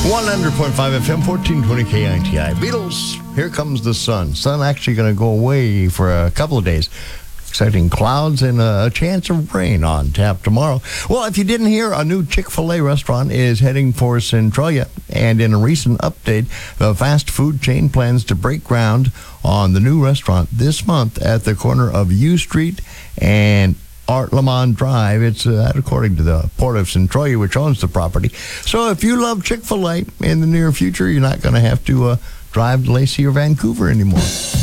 100.5 FM, 1420 KITI. Beatles, Here Comes the Sun. Sun actually going to go away for a couple of days. Exciting clouds and a chance of rain on tap tomorrow. Well, if you didn't hear, a new Chick-fil-A restaurant is heading for Centralia. And in a recent update, the fast food chain plans to break ground on the new restaurant this month at the corner of U Street and Art Lamont Drive. It's according to the Port of Centralia, which owns the property. So if you love Chick-fil-A in the near future, you're not going to have to drive to Lacey or Vancouver anymore.